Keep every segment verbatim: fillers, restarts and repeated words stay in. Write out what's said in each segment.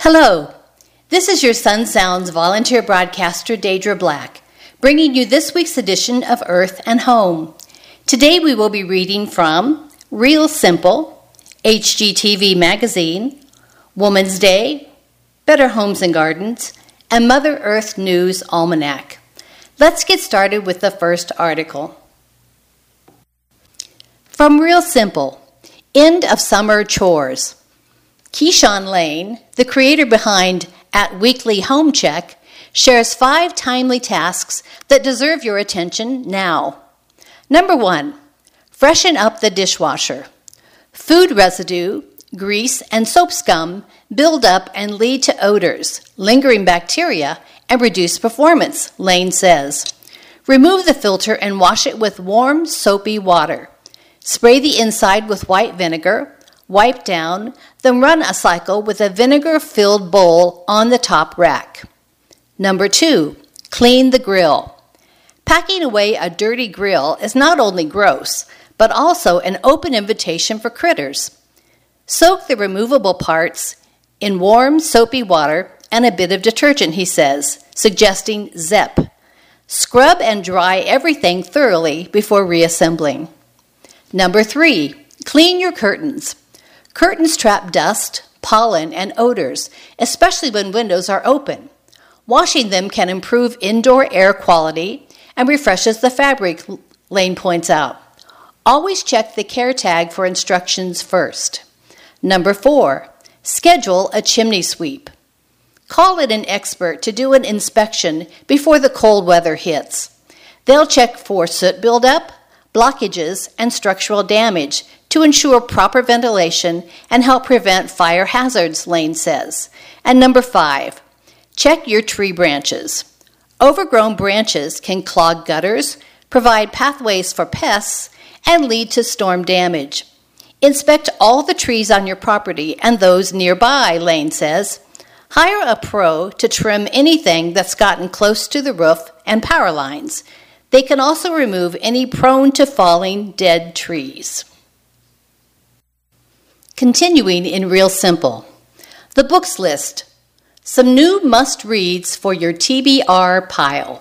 Hello, this is your Sun Sounds volunteer broadcaster, Deidre Black, bringing you this week's edition of Earth and Home. Today we will be reading from Real Simple, H G T V Magazine, Woman's Day, Better Homes and Gardens, and Mother Earth News Almanac. Let's get started with the first article. From Real Simple, End of Summer Chores. Keyshawn Lane, the creator behind At Weekly Home Check, shares five timely tasks that deserve your attention now. Number one, freshen up the dishwasher. Food residue, grease, and soap scum build up and lead to odors, lingering bacteria, and reduce performance, Lane says. Remove the filter and wash it with warm, soapy water. Spray the inside with white vinegar, wipe down, then run a cycle with a vinegar-filled bowl on the top rack. Number two, clean the grill. Packing away a dirty grill is not only gross, but also an open invitation for critters. Soak the removable parts in warm, soapy water and a bit of detergent, he says, suggesting Zep. Scrub and dry everything thoroughly before reassembling. Number three, clean your curtains. Curtains trap dust, pollen, and odors, especially when windows are open. Washing them can improve indoor air quality and refreshes the fabric, Lane points out. Always check the care tag for instructions first. Number four, schedule a chimney sweep. Call in an expert to do an inspection before the cold weather hits. They'll check for soot buildup, blockages, and structural damage to ensure proper ventilation and help prevent fire hazards, Lane says. And number five, check your tree branches. Overgrown branches can clog gutters, provide pathways for pests, and lead to storm damage. Inspect all the trees on your property and those nearby, Lane says. Hire a pro to trim anything that's gotten close to the roof and power lines. They can also remove any prone to falling dead trees. Continuing in Real Simple, the books list. Some new must-reads for your T B R pile.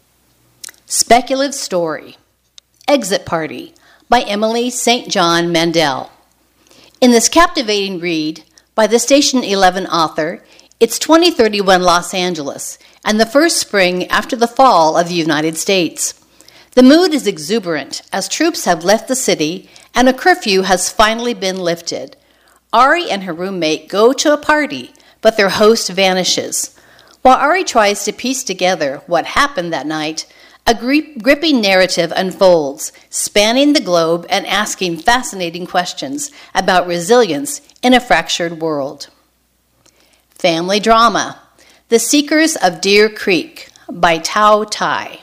Speculative Story, Exit Party by Emily Saint John Mandel. In this captivating read by the Station eleven author, it's twenty thirty-one Los Angeles and the first spring after the fall of the United States. The mood is exuberant as troops have left the city and a curfew has finally been lifted. Ari and her roommate go to a party, but their host vanishes. While Ari tries to piece together what happened that night, a gri- gripping narrative unfolds, spanning the globe and asking fascinating questions about resilience in a fractured world. Family Drama, The Seekers of Deer Creek by Tao Tai.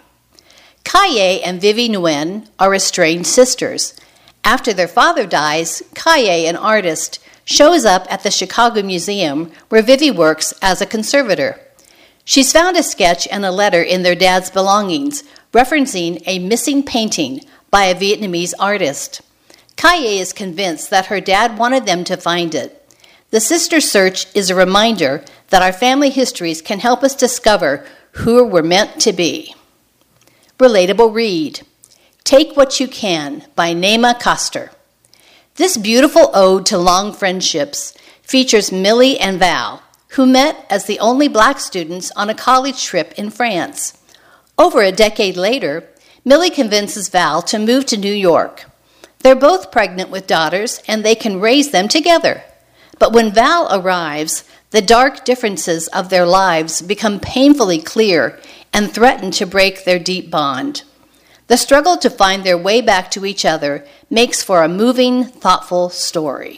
Kaye and Vivi Nguyen are estranged sisters. After their father dies, Kaye, an artist, shows up at the Chicago Museum where Vivi works as a conservator. She's found a sketch and a letter in their dad's belongings referencing a missing painting by a Vietnamese artist. Kaye is convinced that her dad wanted them to find it. The sister search is a reminder that our family histories can help us discover who we're meant to be. Relatable read, Take What You Can by Naima Coster. This beautiful ode to long friendships features Millie and Val, who met as the only black students on a college trip in France. Over a decade later, Millie convinces Val to move to New York. They're both pregnant with daughters, and they can raise them together. But when Val arrives, the dark differences of their lives become painfully clear and threaten to break their deep bond. The struggle to find their way back to each other makes for a moving, thoughtful story.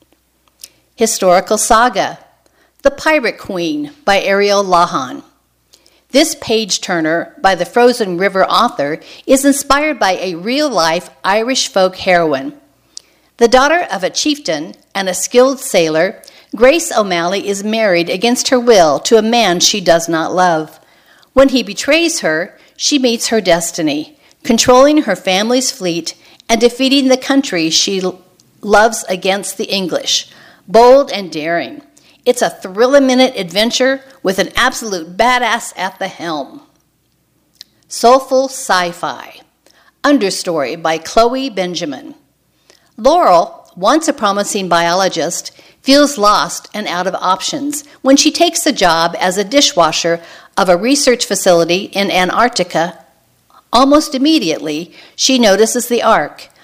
Historical Saga, The Pirate Queen by Ariel Lahan. This page-turner by the Frozen River author is inspired by a real-life Irish folk heroine. The daughter of a chieftain and a skilled sailor, Grace O'Malley is married against her will to a man she does not love. When he betrays her, she meets her destiny, controlling her family's fleet and defeating the country she loves against the English. Bold and daring, It's a thrill-a-minute adventure with an absolute badass at the helm. Soulful Sci-Fi. Understory by Chloe Benjamin. Laurel, once a promising biologist, feels lost and out of options when she takes the job as a dishwasher of a research facility in Antarctica. Almost immediately, she notices the Ark,